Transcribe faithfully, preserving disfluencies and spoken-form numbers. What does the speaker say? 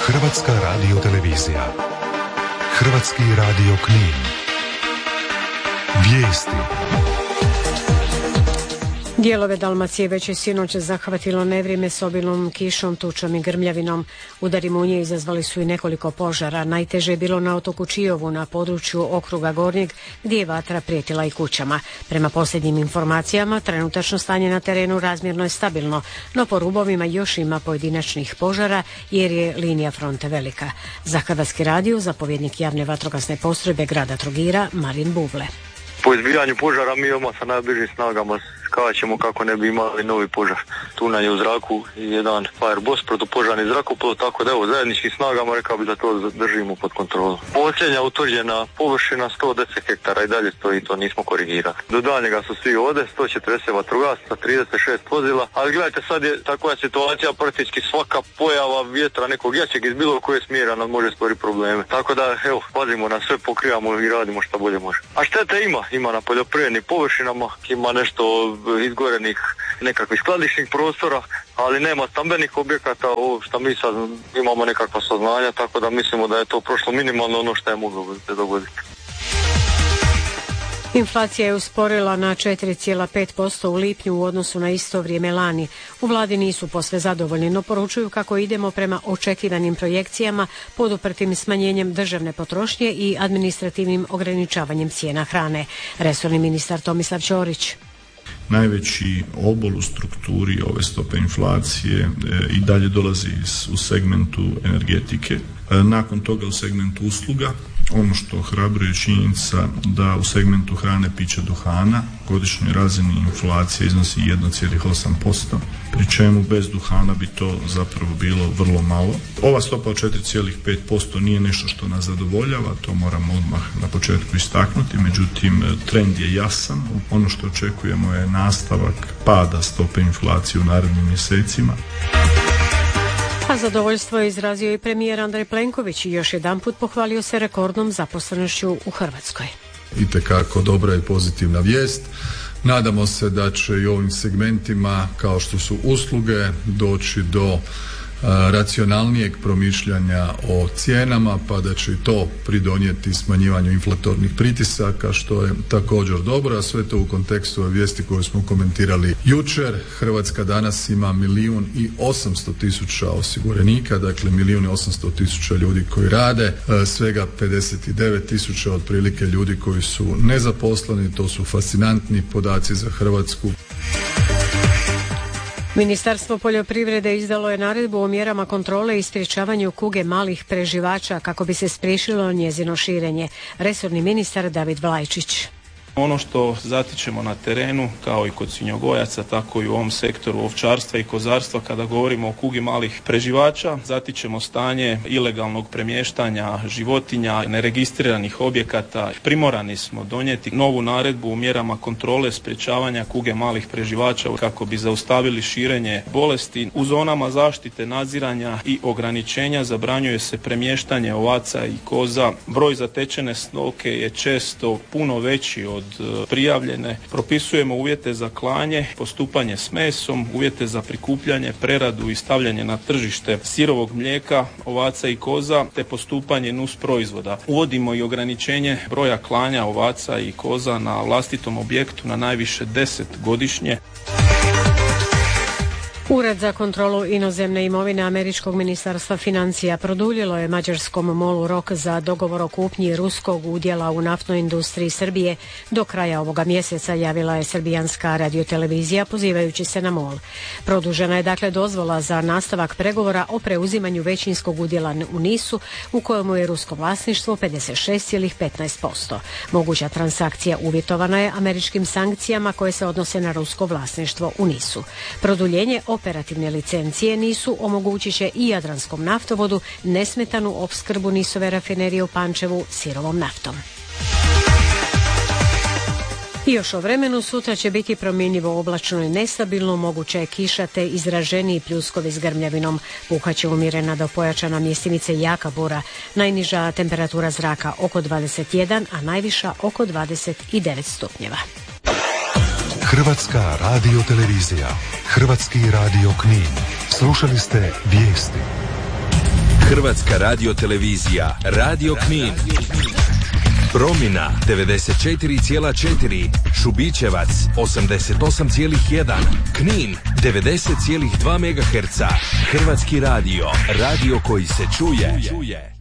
Hrvatska radiotelevizija. Hrvatski radio Knin. Vijesti. Dijelove Dalmacije već je sinoć zahvatilo nevrijeme s obilnom kišom, tučom i grmljavinom. Udari munje izazvali su i nekoliko požara. Najteže je bilo na otoku Čiovu na području okruga Gornjeg, gdje je vatra prijetila i kućama. Prema posljednjim informacijama, trenutačno stanje na terenu razmjerno je stabilno, no po rubovima još ima pojedinačnih požara jer je linija fronte velika. Za Hrvatski radio zapovjednik javne vatrogasne postrojbe grada Trogira Marin Buvle. Po izbijanju požara mi odmah sa najbližim snagama skačemo kako ne bi imali novi požar. Tu nam je u zraku jedan Fireboss, protupožarni zrakoplov, tako da evo zajedničkim snagama rekao bi da to držimo pod kontrolom. Posljednja utvrđena površina sto deset hektara i dalje stoji, to nismo korigirali. Do daljnjega su svi ovdje, sto četrdeset vatrogasaca, trideset šest vozila, ali gledajte sad je takva situacija, praktički svaka pojava vjetra nekog jačeg iz bilo koje smjera nam može stvoriti probleme. Tako da evo, pazimo na sve, pokrivamo i radimo šta bolje može. A štete ima, ima na poljoprivrednim površinama, ima nešto izgorenih nekakvih skladišnih prostora, ali nema stambenih objekata, ovo što mi sad imamo nekakva saznanja, tako da mislimo da je to prošlo minimalno ono što je moglo se dogoditi. Inflacija je usporila na četiri zarez pet posto u lipnju u odnosu na isto vrijeme lani. U vladi nisu posve zadovoljni, no poručuju kako idemo prema očekivanim projekcijama poduprtim smanjenjem državne potrošnje i administrativnim ograničavanjem cijena hrane. Resorni ministar Tomislav Ćorić. Najveći obol u strukturi ove stope inflacije e, i dalje dolazi u segmentu energetike. E, nakon toga u segmentu usluga. Ono što ohrabruje činjenica da u segmentu hrane, pića, duhana godišnjoj razini inflacija iznosi jedan zarez osam posto, pri čemu bez duhana bi to zapravo bilo vrlo malo. Ova stopa od četiri zarez pet posto nije nešto što nas zadovoljava, to moramo odmah na početku istaknuti, međutim trend je jasan. Ono što očekujemo je nastavak pada stope inflacije u narednim mjesecima. A zadovoljstvo je izrazio i premijer Andrej Plenković i još jedanput pohvalio se rekordnom zaposlenošću u Hrvatskoj. Itekako dobra i pozitivna vijest. Nadamo se da će i ovim segmentima kao što su usluge doći do racionalnijeg promišljanja o cijenama, pa da će i to pridonijeti smanjivanju inflatornih pritisaka, što je također dobro, a sve to u kontekstu ove vijesti koju smo komentirali jučer. Hrvatska danas ima milijun i osamsto tisuća osiguranika, dakle milijun i osamsto tisuća ljudi koji rade, svega pedeset devet tisuća otprilike ljudi koji su nezaposleni. To su fascinantni podaci za Hrvatsku. Ministarstvo poljoprivrede izdalo je naredbu o mjerama kontrole i sprječavanju kuge malih preživača kako bi se spriječilo njezino širenje. Resorni ministar David Vlajčić. Ono što zatičemo na terenu, kao i kod svinjogojaca, tako i u ovom sektoru ovčarstva i kozarstva, kada govorimo o kugi malih preživača, zatičemo stanje ilegalnog premještanja životinja, neregistriranih objekata. Primorani smo donijeti novu naredbu u mjerama kontrole sprječavanja kuge malih preživača kako bi zaustavili širenje bolesti. U zonama zaštite, nadziranja i ograničenja zabranjuje se premještanje ovaca i koza. Broj zatečene stoke je često puno veći od prijavljene. Propisujemo uvjete za klanje, postupanje s mesom, uvjete za prikupljanje, preradu i stavljanje na tržište sirovog mlijeka, ovaca i koza, te postupanje nus proizvoda. Uvodimo i ograničenje broja klanja ovaca i koza na vlastitom objektu na najviše deset godišnje. Ured za kontrolu inozemne imovine Američkog ministarstva financija produljilo je mađarskom molu rok za dogovor o kupnji ruskog udjela u naftnoj industriji Srbije do kraja ovoga mjeseca, javila je srbijanska radiotelevizija pozivajući se na mol. Produžena je dakle dozvola za nastavak pregovora o preuzimanju većinskog udjela u Nisu u kojemu je rusko vlasništvo pedeset šest zarez petnaest posto. Moguća transakcija uvjetovana je američkim sankcijama koje se odnose na rusko vlasništvo u Nisu. Produljenje operativne licencije Nisu omogućit će i Jadranskom naftovodu nesmetanu opskrbu Nisove rafinerije u Pančevu sirovom naftom. I još o vremenu, sutra će biti promjenjivo oblačno i nestabilno, moguće je kiša te izraženiji pljuskovi s grmljavinom. Puhaće umjerena do pojačana mjestimice jaka bura. Najniža temperatura zraka oko dvadeset jedan, a najviša oko dvadeset devet stupnjeva. Hrvatska radiotelevizija, Hrvatski radio Knin. Slušali ste vijesti. Hrvatska radiotelevizija, Radio Knin. Promina devedeset četiri zarez četiri, Šubićevac osamdeset osam zarez jedan, Knin devedeset zarez dva megaherca. Hrvatski radio, radio koji se čuje.